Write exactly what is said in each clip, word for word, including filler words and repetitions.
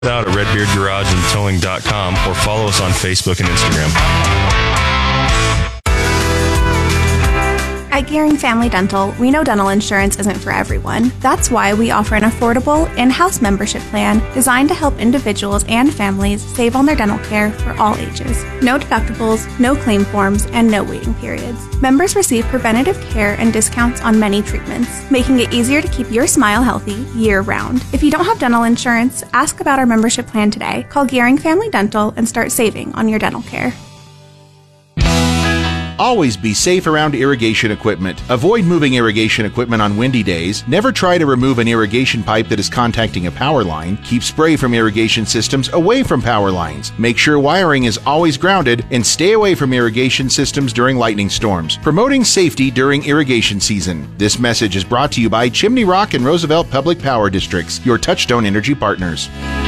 Out at redbeard garage and towing dot com or follow us on Facebook and Instagram. At Gearing Family Dental, we know dental insurance isn't for everyone. That's why we offer an affordable in-house membership plan designed to help individuals and families save on their dental care for all ages. No deductibles, no claim forms, and no waiting periods. Members receive preventative care and discounts on many treatments, making it easier to keep your smile healthy year-round. If you don't have dental insurance, ask about our membership plan today. Call Gearing Family Dental and start saving on your dental care. Always be safe around irrigation equipment. Avoid moving irrigation equipment on windy days. Never try to remove an irrigation pipe that is contacting a power line. Keep spray from irrigation systems away from power lines. Make sure wiring is always grounded and stay away from irrigation systems during lightning storms. Promoting safety during irrigation season. This message is brought to you by Chimney Rock and Roosevelt Public Power Districts, your Touchstone Energy partners.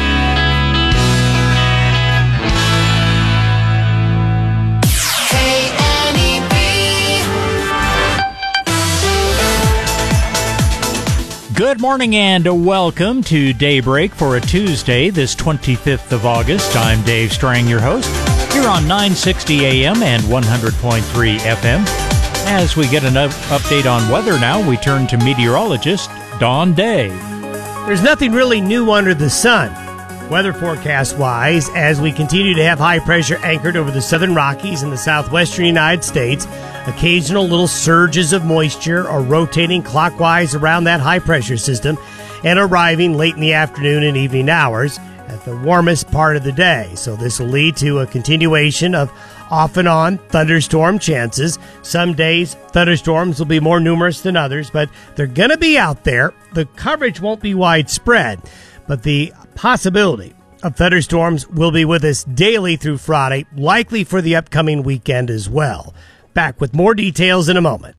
Good morning and welcome to Daybreak for a Tuesday, this twenty-fifth of August. I'm Dave Strang, your host, here on nine sixty A M and one hundred point three F M. As we get an up- update on weather now, we turn to meteorologist Don Day. There's nothing really new under the sun, weather forecast-wise, as we continue to have high pressure anchored over the southern Rockies and the southwestern United States. Occasional little surges of moisture are rotating clockwise around that high-pressure system and arriving late in the afternoon and evening hours at the warmest part of the day. So this will lead to a continuation of off and on thunderstorm chances. Some days thunderstorms will be more numerous than others, but they're going to be out there. The coverage won't be widespread, but the possibility of thunderstorms will be with us daily through Friday, likely for the upcoming weekend as well. Back with more details in a moment.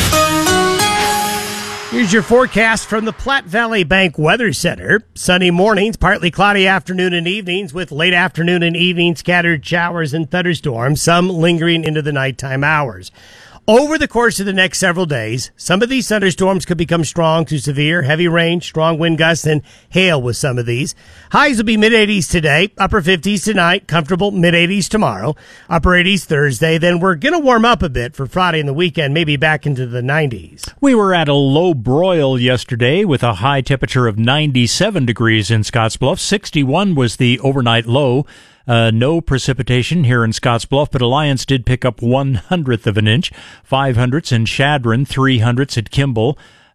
Here's your forecast from the Platte Valley Bank Weather Center. Sunny mornings, partly cloudy afternoon and evenings with late afternoon and evening scattered showers and thunderstorms, some lingering into the nighttime hours. Over the course of the next several days, some of these thunderstorms could become strong to severe, heavy rain, strong wind gusts, and hail with some of these. Highs will be mid-eighties today, upper fifties tonight, comfortable mid-eighties tomorrow, upper eighties Thursday. Then we're going to warm up a bit for Friday and the weekend, maybe back into the nineties. We were at a low broil yesterday with a high temperature of ninety-seven degrees in Scottsbluff. sixty-one was the overnight low. Uh, no precipitation here in Scottsbluff, but Alliance did pick up one hundredth of an inch. Five hundredths in Chadron, three hundredths at Kimball.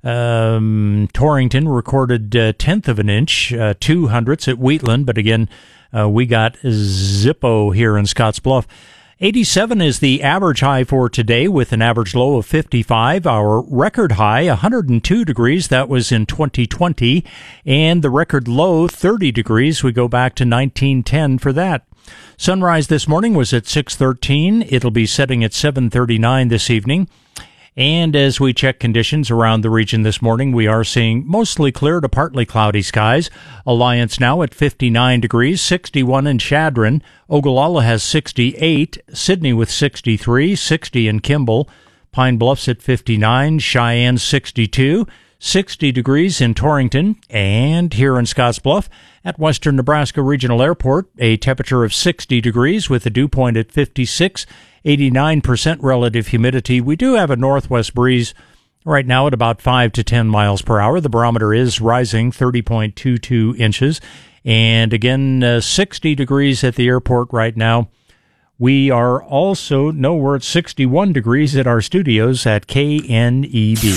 Um, Torrington recorded a uh, tenth of an inch, uh, two hundredths at Wheatland, but again, uh, we got Zippo here in Scottsbluff. eighty-seven is the average high for today with an average low of fifty-five. Our record high, one hundred two degrees, that was in twenty twenty. And the record low, thirty degrees. We go back to nineteen ten for that. Sunrise this morning was at six thirteen. It'll be setting at seven thirty-nine this evening. And as we check conditions around the region this morning, we are seeing mostly clear to partly cloudy skies. Alliance now at fifty-nine degrees, sixty-one in Chadron. Ogallala has sixty-eight, Sydney with sixty-three, sixty in Kimball. Pine Bluff's at fifty-nine, Cheyenne sixty-two, sixty degrees in Torrington. And here in Scottsbluff at Western Nebraska Regional Airport, a temperature of sixty degrees with a dew point at fifty-six. eighty-nine percent relative humidity. We do have a northwest breeze right now at about five to ten miles per hour. The barometer is rising thirty point two two inches. And again, uh, sixty degrees at the airport right now. We are also, no, we're at sixty-one degrees at our studios at K N E B.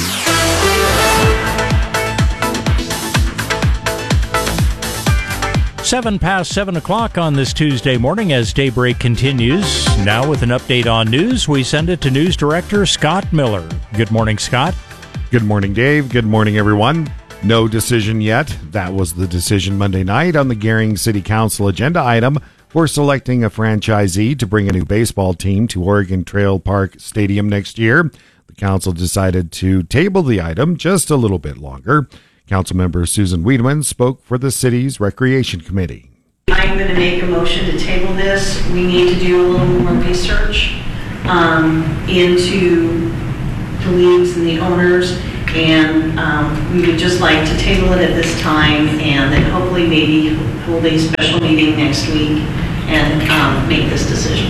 Seven past seven o'clock on this Tuesday morning as Daybreak continues. Now with an update on news, we send it to News Director Scott Miller. Good morning, Scott. Good morning, Dave. Good morning, everyone. No decision yet. That was the decision Monday night on the Gering City Council agenda item for selecting a franchisee to bring a new baseball team to Oregon Trail Park Stadium next year. The council decided to table the item just a little bit longer. Councilmember Susan Wiedemann spoke for the city's Recreation Committee. I'm going to make a motion to table this. We need to do a little more research um, into the leagues and the owners And um, we would just like to table it at this time and then hopefully maybe hold a special meeting next week and um, make this decision.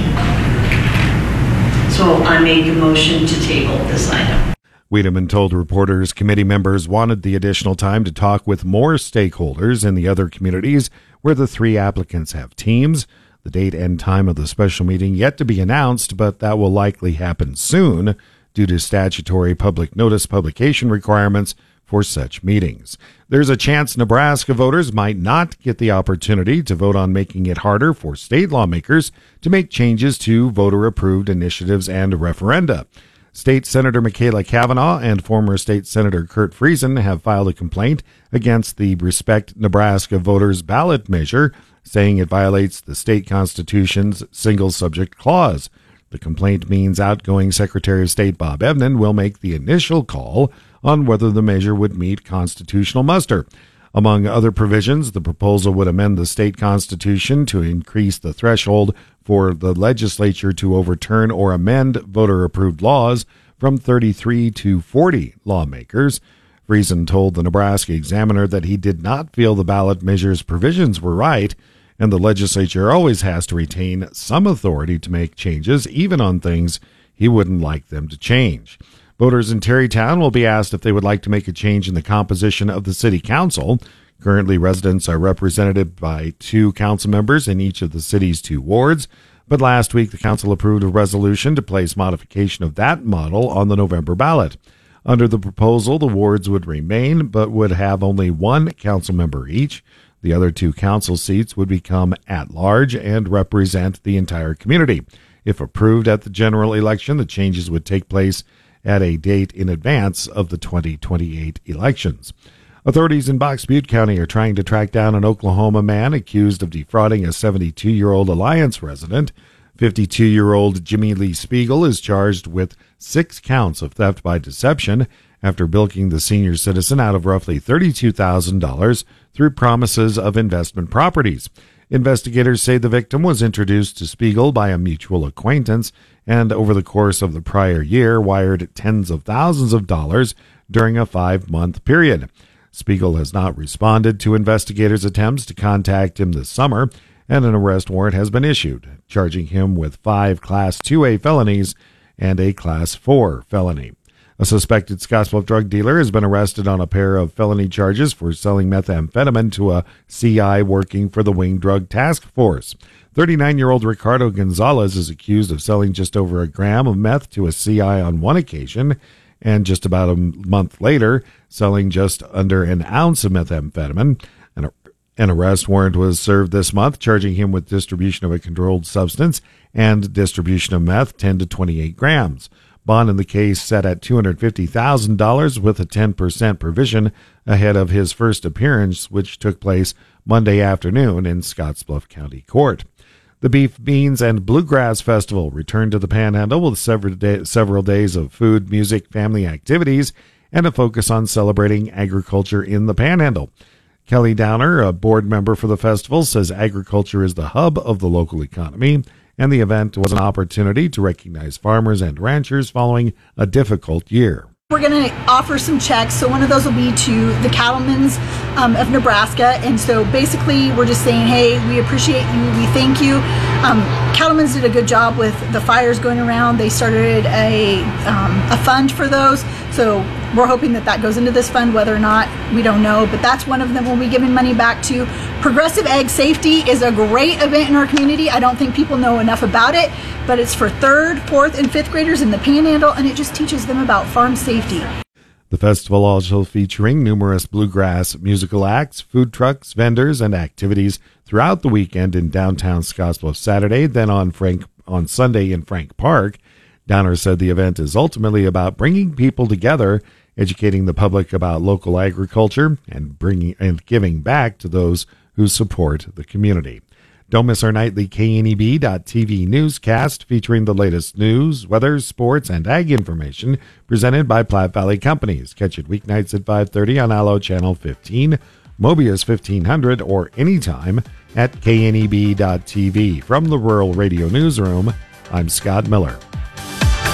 So I make a motion to table this item. Wiedemann told reporters committee members wanted the additional time to talk with more stakeholders in the other communities where the three applicants have teams. The date and time of the special meeting yet to be announced, but that will likely happen soon due to statutory public notice publication requirements for such meetings. There's a chance Nebraska voters might not get the opportunity to vote on making it harder for state lawmakers to make changes to voter-approved initiatives and referenda. State Senator Michaela Cavanaugh and former State Senator Kurt Friesen have filed a complaint against the Respect Nebraska Voters ballot measure, saying it violates the state constitution's single subject clause. The complaint means outgoing Secretary of State Bob Evnen will make the initial call on whether the measure would meet constitutional muster. Among other provisions, the proposal would amend the state constitution to increase the threshold for the legislature to overturn or amend voter-approved laws from thirty-three to forty lawmakers. Friesen told the Nebraska Examiner that he did not feel the ballot measure's provisions were right, and the legislature always has to retain some authority to make changes, even on things he wouldn't like them to change. Voters in Terrytown will be asked if they would like to make a change in the composition of the city council. Currently, residents are represented by two council members in each of the city's two wards, but last week the council approved a resolution to place modification of that model on the November ballot. Under the proposal, the wards would remain, but would have only one council member each. The other two council seats would become at-large and represent the entire community. If approved at the general election, the changes would take place at a date in advance of the twenty twenty-eight elections. Authorities in Box Butte County are trying to track down an Oklahoma man accused of defrauding a seventy-two-year-old Alliance resident. fifty-two-year-old Jimmy Lee Spiegel is charged with six counts of theft by deception after bilking the senior citizen out of roughly thirty-two thousand dollars through promises of investment properties. Investigators say the victim was introduced to Spiegel by a mutual acquaintance and over the course of the prior year wired tens of thousands of dollars during a five-month period. Spiegel has not responded to investigators' attempts to contact him this summer, and an arrest warrant has been issued, charging him with five Class two A felonies and a Class four felony. A suspected Scottsbluff drug dealer has been arrested on a pair of felony charges for selling methamphetamine to a C I working for the Wing Drug Task Force. thirty-nine-year-old Ricardo Gonzalez is accused of selling just over a gram of meth to a C I on one occasion, and just about a month later, selling just under an ounce of methamphetamine. An, an arrest warrant was served this month, charging him with distribution of a controlled substance and distribution of meth, ten to twenty-eight grams. Bond in the case set at two hundred fifty thousand dollars with a ten percent provision ahead of his first appearance, which took place Monday afternoon in Scottsbluff County Court. The Beef, Beans, and Bluegrass Festival returned to the Panhandle with several, day, several days of food, music, family activities, and a focus on celebrating agriculture in the Panhandle. Kelly Downer, a board member for the festival, says agriculture is the hub of the local economy, and the event was an opportunity to recognize farmers and ranchers following a difficult year. We're going to offer some checks. So one of those will be to the cattlemen's um, of Nebraska. And so basically we're just saying, hey, we appreciate you. We thank you. Um, Cattlemen's did a good job with the fires going around. They started a, um, a fund for those. So we're hoping that that goes into this fund, whether or not, we don't know. But that's one of them we'll be giving money back to. Progressive Ag Safety is a great event in our community. I don't think people know enough about it, but it's for third, fourth, and fifth graders in the Panhandle, and it just teaches them about farm safety. The festival also featuring numerous bluegrass musical acts, food trucks, vendors, and activities throughout the weekend in downtown Scottsbluff Saturday, then on Frank on Sunday in Frank Park. Downer said the event is ultimately about bringing people together, educating the public about local agriculture, and bringing and giving back to those who support the community. Don't miss our nightly K N E B dot T V newscast featuring the latest news, weather, sports, and ag information presented by Platte Valley Companies. Catch it weeknights at five thirty on Allo Channel fifteen, Mobius fifteen hundred, or anytime at K N E B dot T V. From the Rural Radio Newsroom, I'm Scott Miller.